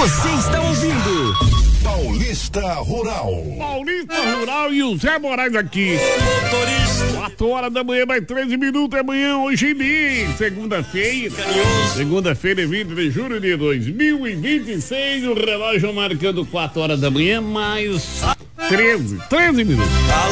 Você está ouvindo Paulista Rural. Paulista Rural e o Zé Moraes aqui. 4 horas da manhã, mais 13 minutos da manhã, hoje em segunda-feira. Segunda-feira, 20 de julho de 2026. O relógio marcando 4 horas da manhã, mais 13 minutos.